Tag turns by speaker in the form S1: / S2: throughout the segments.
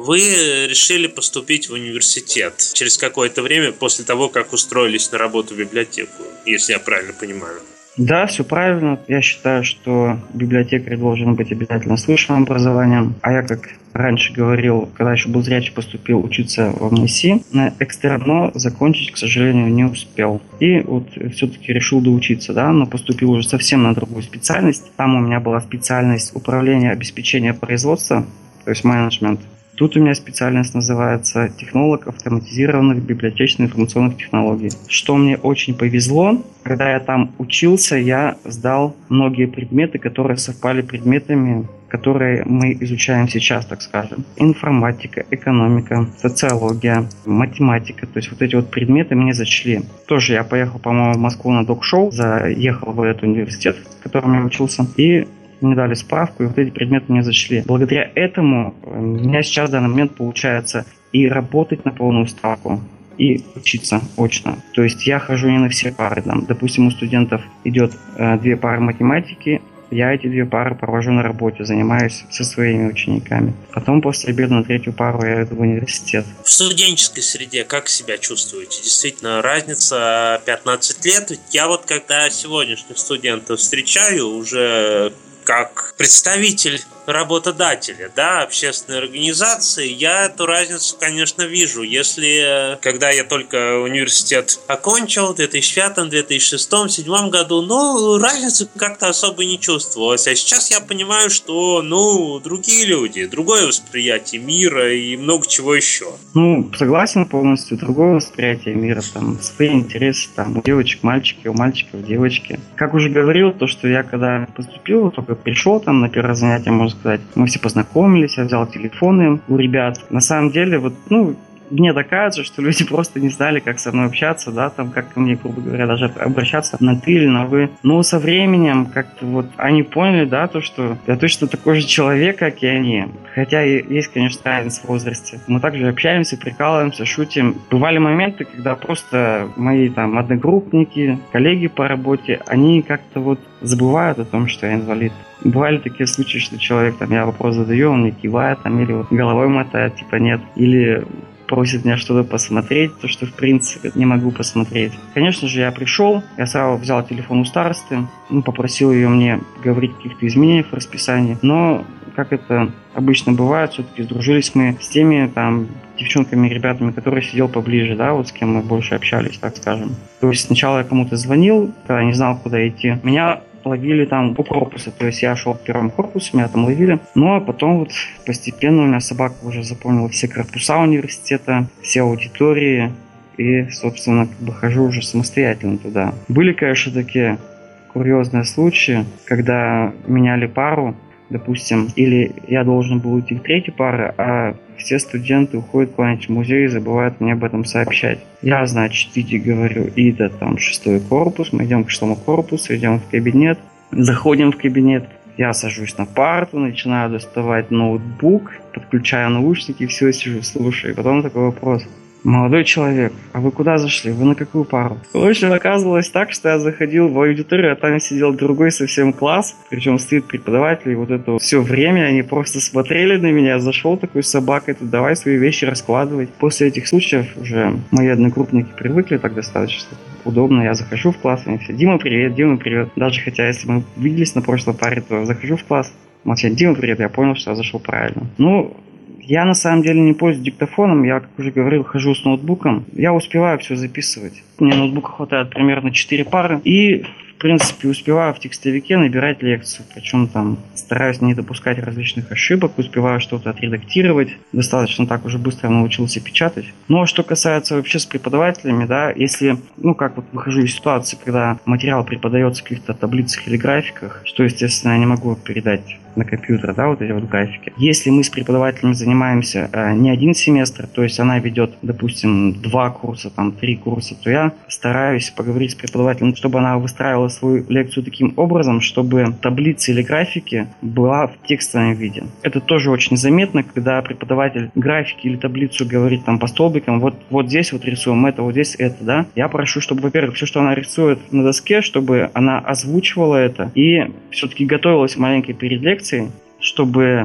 S1: вы решили поступить в университет через какое-то время после того, как устроились на работу в библиотеку, если я правильно понимаю.
S2: Да, все правильно. Я считаю, что библиотекарь должен быть обязательно с высшим образованием. А я, как раньше говорил, когда еще был зрячий, поступил учиться в МСИ, на экстерно закончить, к сожалению, не успел. И вот все-таки решил доучиться, да, но поступил уже совсем на другую специальность. Там у меня была специальность управления обеспечения производства, то есть менеджмент. Тут у меня специальность называется технолог автоматизированных библиотечно-информационных технологий. Что мне очень повезло, когда я там учился, я сдал многие предметы, которые совпали предметами, которые мы изучаем сейчас, так скажем. Информатика, экономика, социология, математика. То есть вот эти вот предметы мне зачли. Тоже я поехал, по-моему, в Москву на док-шоу, заехал в этот университет, в котором я учился, и мне дали справку, и вот эти предметы мне зачли. Благодаря этому у меня сейчас в данный момент получается и работать на полную ставку, и учиться очно. То есть я хожу не на все пары. Там, допустим, у студентов идет 2 пары математики, я эти 2 пары провожу на работе, занимаюсь со своими учениками. Потом после обеда на 3-ю пару я иду в университет.
S1: В студенческой среде как себя чувствуете? Действительно, разница 15 лет. Я вот когда сегодняшних студентов встречаю уже как представитель работодателя, да, общественной организации, я эту разницу, конечно, вижу. Если, когда я только университет окончил в 2005, 2006, 2007 году, разницы как-то особо не чувствовалось. А сейчас я понимаю, что, другие люди, другое восприятие мира и много чего еще.
S2: Согласен полностью. Другое восприятие мира, там, свои интересы, там, у девочек мальчики, у мальчиков девочки. Как уже говорил, то, что я когда поступил, только пришел там на первое занятие, можно сказать, мы все познакомились, я взял телефоны у ребят. На самом деле, мне так кажется, что люди просто не знали, как со мной общаться, да, там, как ко мне, грубо говоря, даже обращаться на ты или на вы. Но со временем как-то они поняли, да, то, что я точно такой же человек, как и они. Хотя есть, конечно, разница в возрасте. Мы также общаемся, прикалываемся, шутим. Бывали моменты, когда просто мои там одногруппники, коллеги по работе, они как-то забывают о том, что я инвалид. Бывали такие случаи, что человек, я вопрос задаю, он мне кивает, или головой мотает, нет, или просит меня что-то посмотреть, то, что в принципе не могу посмотреть. Конечно же, я пришел, я сразу взял телефон у старосты, попросил ее мне говорить о каких-то изменениях в расписании, но, как это обычно бывает, все-таки сдружились мы с теми девчонками, ребятами, которые сидел поближе, да, с кем мы больше общались, так скажем. То есть сначала я кому-то звонил, когда не знал, куда идти. Меня ловили по корпусу, то есть я шел в первом корпусе, меня там ловили, а потом постепенно у меня собака уже запомнила все корпуса университета, все аудитории, и, собственно, хожу уже самостоятельно туда. Были, конечно, такие курьезные случаи, когда меняли пару, допустим, или я должен был уйти в 3-ю пару, а все студенты уходят куда-нибудь в музей и забывают мне об этом сообщать. Я, иди, говорю, Ида, 6-й корпус, мы идем к 6-му корпусу, идем в кабинет, заходим в кабинет, я сажусь на парту, начинаю доставать ноутбук, подключаю наушники, все сижу, слушаю. И потом такой вопрос: молодой человек, а вы куда зашли? Вы на какую пару? В общем, оказывалось так, что я заходил в аудиторию, а там сидел другой совсем класс, причем стоит преподаватель, и это все время они просто смотрели на меня. Зашел такой с собакой, тут давай свои вещи раскладывать. После этих случаев уже мои одногруппники привыкли так достаточно удобно. Я захожу в класс, они все: Дима, привет, Дима, привет. Даже хотя, если мы виделись на прошлой паре, то захожу в класс, молчать: Дима, привет, я понял, что я зашел правильно. Я на самом деле не пользуюсь диктофоном, я, как уже говорил, хожу с ноутбуком. Я успеваю все записывать. Мне ноутбука хватает примерно 4 пары. И, в принципе, успеваю в текстовике набирать лекцию. Причем стараюсь не допускать различных ошибок, успеваю что-то отредактировать. Достаточно так уже быстро научился печатать. Но что касается вообще с преподавателями, да, если, выхожу из ситуации, когда материал преподается в каких-то таблицах или графиках, что, естественно, я не могу передать на компьютер, да, эти графики. Если мы с преподавателем занимаемся не один семестр, то есть она ведет, допустим, 2 курса, 3 курса, то я стараюсь поговорить с преподавателем, чтобы она выстраивала свою лекцию таким образом, чтобы таблицы или графики была в текстовом виде. Это тоже очень заметно, когда преподаватель графики или таблицу говорит по столбикам: вот здесь рисуем это, вот здесь это, да. Я прошу, чтобы, во-первых, все, что она рисует на доске, чтобы она озвучивала это и все-таки готовилась маленько перед лекцией, чтобы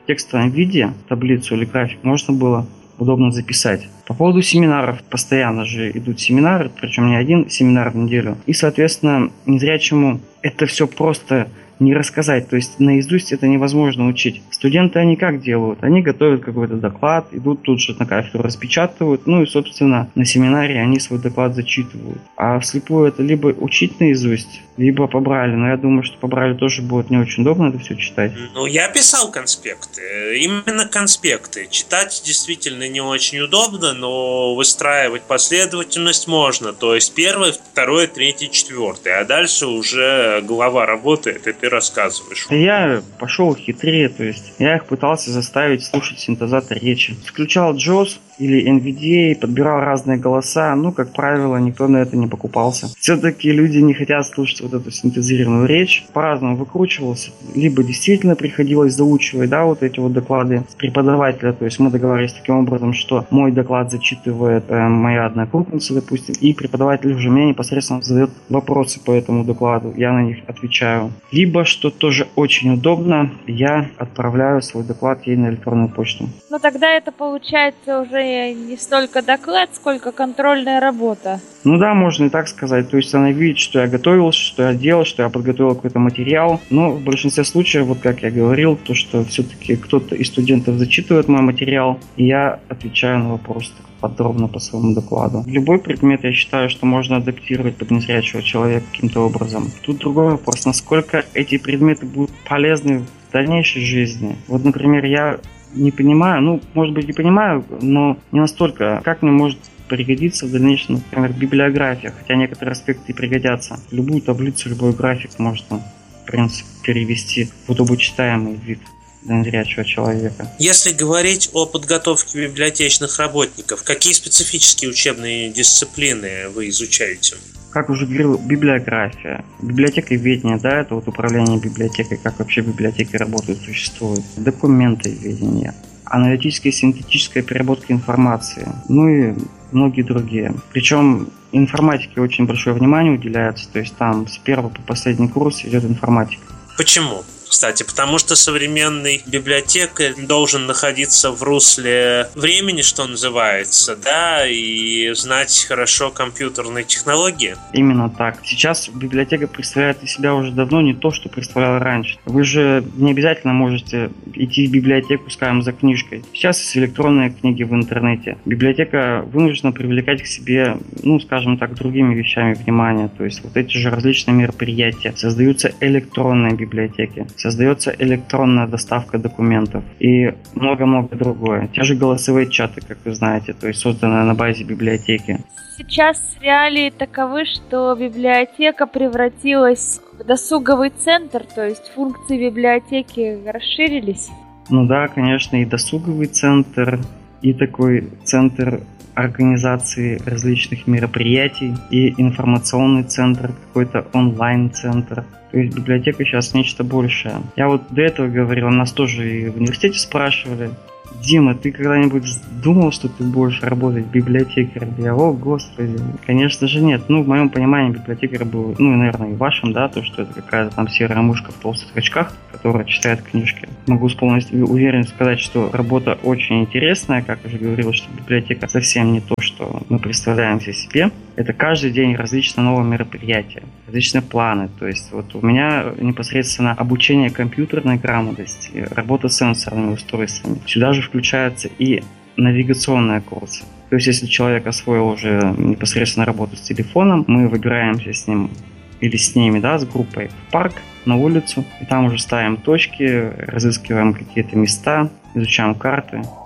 S2: текстовом виде таблицу или график можно было удобно записать. По поводу семинаров, постоянно же идут семинары, причем не один семинар в неделю. И, соответственно, незрячему это все просто не рассказать, то есть наизусть это невозможно учить. Студенты, они как делают? Они готовят какой-то доклад, идут тут же на кафедру, распечатывают, ну и, собственно, на семинаре они свой доклад зачитывают. А вслепую это либо учить наизусть, либо по Брайлю. Но я думаю, что по Брайлю тоже будет не очень удобно это все читать.
S1: Ну, я писал конспекты. Именно конспекты. Читать действительно не очень удобно, но выстраивать последовательность можно. То есть первое, второе, третье, четвертое. А дальше уже голова работает, и ты рассказываешь.
S2: Я пошел хитрее, то есть я их пытался заставить слушать синтезатор речи. Включал JAWS или NVDA, подбирал разные голоса, ну, как правило, никто на это не покупался. Все-таки люди не хотят слушать вот эту синтезированную речь. По-разному выкручивался. Либо действительно приходилось заучивать, да, вот эти вот доклады преподавателя, то есть мы договорились таким образом, что мой доклад зачитывает моя однокурсница, допустим, и преподаватель уже мне непосредственно задает вопросы по этому докладу, я на них отвечаю. Либо, что тоже очень удобно, я отправляю свой доклад ей на электронную почту.
S3: Но тогда это получается уже не столько доклад, сколько контрольная работа.
S2: Ну да, можно и так сказать. То есть она видит, что я готовился, что я делал, что я подготовил какой-то материал. Но в большинстве случаев, вот как я говорил, то что все-таки кто-то из студентов зачитывает мой материал, и я отвечаю на вопросы подробно по своему докладу. Любой предмет, я считаю, что можно адаптировать под незрячего человека каким-то образом. Тут другой вопрос, насколько эти предметы будут полезны в дальнейшей жизни. Вот, например, я не понимаю, ну, может быть, и понимаю, но не настолько, как мне может пригодится в дальнейшем, например, библиография, хотя некоторые аспекты и пригодятся. Любую таблицу, любой график можно, в принципе, перевести в удобочитаемый вид для незрячего человека.
S1: Если говорить о подготовке библиотечных работников, какие специфические учебные дисциплины вы изучаете?
S2: Как уже говорил, библиография, библиотековедение, да, это вот управление библиотекой, как вообще библиотеки работают, существуют, документоведение, аналитическая и синтетическая переработка информации, ну и многие другие. Причем информатике очень большое внимание уделяется, то есть там с первого по последний курс идет информатика.
S1: Почему? Кстати, потому что современный библиотекарь должен находиться в русле времени, что называется, да, и знать хорошо компьютерные технологии.
S2: Именно так. Сейчас библиотека представляет из себя уже давно не то, что представляла раньше. Вы же не обязательно можете идти в библиотеку, скажем, за книжкой. Сейчас есть электронные книги в интернете. Библиотека вынуждена привлекать к себе, ну, скажем так, другими вещами внимание. То есть вот эти же различные мероприятия. Создаются электронные библиотеки. Создается электронная доставка документов и много-много другое. Те же голосовые чаты, как вы знаете, то есть созданные на базе библиотеки.
S3: Сейчас реалии таковы, что библиотека превратилась в досуговый центр, то есть функции библиотеки расширились.
S2: Ну да, конечно, и досуговый центр, и такой центр организации различных мероприятий, и информационный центр, какой-то онлайн-центр. То есть библиотека сейчас нечто большее. Я вот до этого говорил, нас тоже и в университете спрашивали: Дима, ты когда-нибудь думал, что ты будешь работать библиотекарем? Я, о, господи, конечно же нет. Ну, в моем понимании библиотекарь был, ну, и, наверное, и вашим, да, то, что это какая-то там серая мышка в толстых очках, которая читает книжки. Могу с полностью уверенностью сказать, что работа очень интересная, как уже говорил, что библиотека совсем не то, что мы представляем себе. Это каждый день различные новые мероприятия, различные планы. То есть вот у меня непосредственно обучение компьютерной грамотности, работа с сенсорными устройствами. Сюда же включаются и навигационные курсы. То есть если человек освоил уже непосредственно работу с телефоном, мы выбираемся с ним или с ними, да, с группой в парк, на улицу, и там уже ставим точки, разыскиваем какие-то места, изучаем карты.